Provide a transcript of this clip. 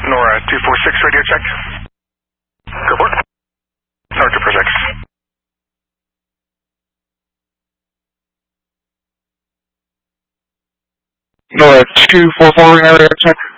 Nora 246 radio check. Go for it. Nora 246. Nora 244 radio check.